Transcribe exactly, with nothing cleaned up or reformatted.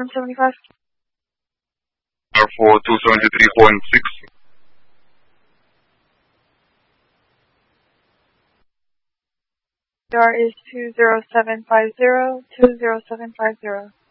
one seventy-five. R four two seventy-three point six. R is two zero seven five zero, two zero seven five zero.